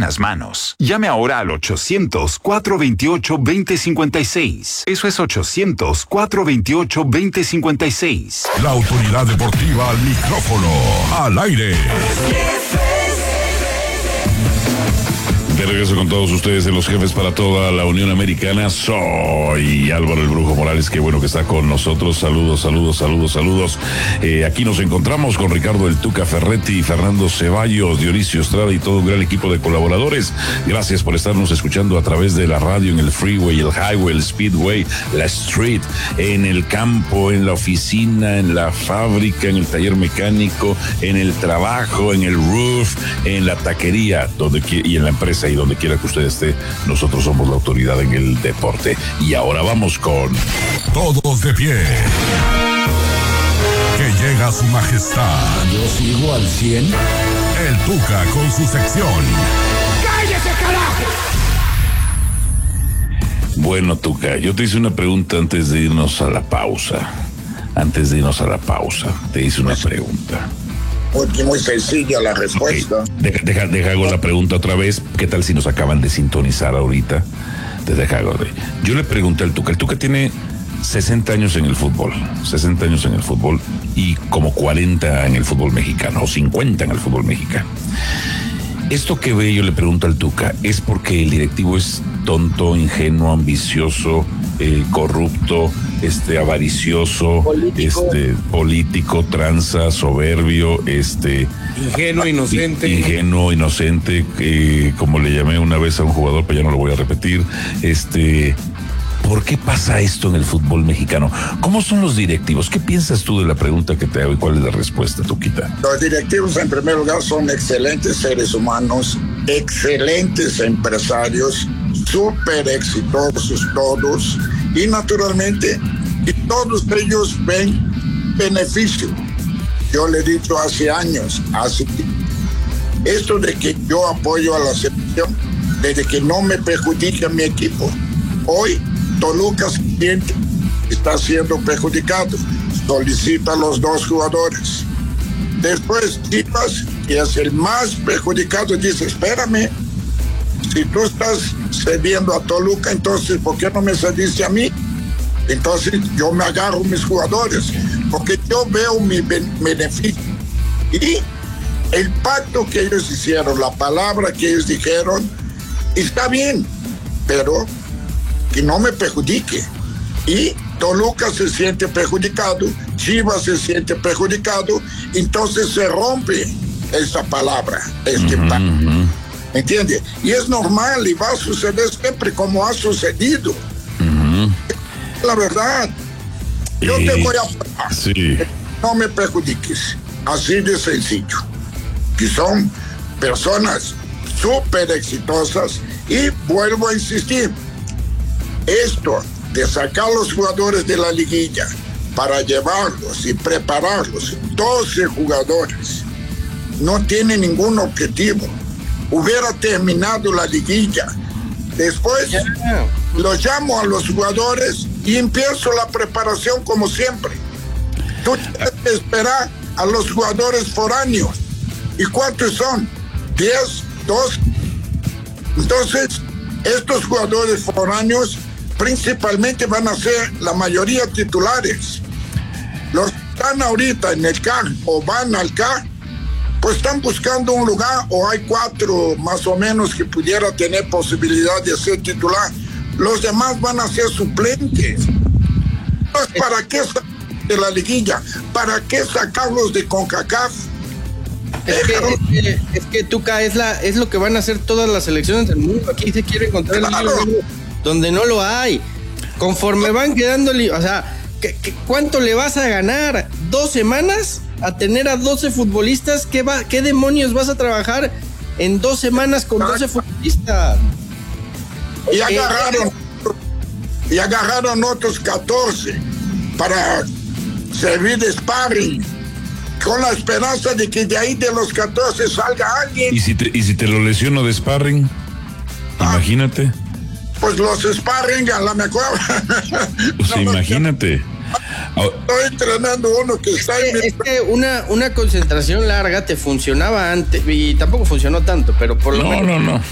buenas manos. Llame ahora al 800-428-2056. Eso es 800-428-2056. La autoridad deportiva al micrófono, al aire. De regreso con todos ustedes en Los Jefes para toda la Unión Americana. Soy Álvaro el Brujo Morales, qué bueno que está con nosotros. Saludos. Aquí nos encontramos con Ricardo el Tuca Ferretti, Fernando Ceballos, Dionisio Estrada y todo un gran equipo de colaboradores. Gracias por estarnos escuchando a través de la radio, en el freeway, el highway, el speedway, la street, en el campo, en la oficina, en la fábrica, en el taller mecánico, en el trabajo, en el roof, en la taquería, y en la empresa. Y donde quiera que usted esté, nosotros somos la autoridad en el deporte. Y ahora vamos con Todos de pie. Que llega su majestad. Yo sigo al 100. El Tuca con su sección. ¡Cállese, carajo! Bueno, Tuca, yo te hice una pregunta antes de irnos a la pausa. Te hice una pregunta. Muy sencilla la respuesta. Okay. Deja hago la pregunta otra vez. ¿Qué tal si nos acaban de sintonizar ahorita? Yo le pregunté al Tuca. El Tuca tiene 60 años en el fútbol. Y como 40 en el fútbol mexicano. O 50 en el fútbol mexicano. Esto que ve, yo le pregunto al Tuca, ¿es porque el directivo es tonto, ingenuo, ambicioso, corrupto, avaricioso, político, tranza, soberbio, ingenuo, inocente, como le llamé una vez a un jugador, pero ya no lo voy a repetir, ¿por qué pasa esto en el fútbol mexicano? ¿Cómo son los directivos? ¿Qué piensas tú de la pregunta que te hago y cuál es la respuesta, Tuquita? Los directivos, en primer lugar, son excelentes seres humanos, excelentes empresarios, súper exitosos todos, y naturalmente, y todos ellos ven beneficio. Yo le he dicho hace años, esto de que yo apoyo a la selección, desde que no me perjudique a mi equipo. Hoy, Toluca está siendo perjudicado, solicita a los dos jugadores. Después, Chivas, que es el más perjudicado, dice, espérame, si tú estás cediendo a Toluca, entonces, ¿por qué no me cediste a mí? Entonces, yo me agarro a mis jugadores, porque yo veo mi beneficio. Y el pacto que ellos hicieron, la palabra que ellos dijeron, está bien, pero que no me perjudique. Y Toluca se siente perjudicado, Chivas se siente perjudicado, entonces se rompe esa palabra, pacto. ¿Entiende? Y es normal y va a suceder siempre como ha sucedido. La verdad, yo te voy a pagar. Sí. No me perjudiques. Así de sencillo. Que son personas súper exitosas y vuelvo a insistir. Esto de sacar a los jugadores de la liguilla para llevarlos y prepararlos, 12 jugadores, no tiene ningún objetivo. Hubiera terminado la liguilla. Después los llamo a los jugadores y empiezo la preparación como siempre. Tú tienes que esperar a los jugadores foráneos. ¿Y cuántos son? 10, 12. Entonces, estos jugadores foráneos principalmente van a ser la mayoría titulares. Los que están ahorita en el CAR o van al CAR, pues están buscando un lugar, o hay 4 más o menos que pudiera tener posibilidad de ser titular. Los demás van a ser suplentes. Entonces, ¿para qué de la liguilla? ¿Para qué sacarlos de CONCACAF? Es que Tuca, es lo que van a hacer todas las selecciones del mundo. Aquí se quiere encontrar el hilo donde no lo hay. Conforme van quedando, o sea, ¿cuánto le vas a ganar? ¿2 semanas? A tener a 12 futbolistas, ¿qué demonios vas a trabajar en 2 semanas con 12 futbolistas? Y agarraron otros 14 para servir de sparring, con la esperanza de que de ahí de los 14 salga alguien. ¿Y si te lo lesiono de sparring? Imagínate. Pues los sparring a la mejor. Pues imagínate. Estoy entrenando uno que está en... Es que una concentración larga te funcionaba antes, y tampoco funcionó tanto, pero por lo menos... No.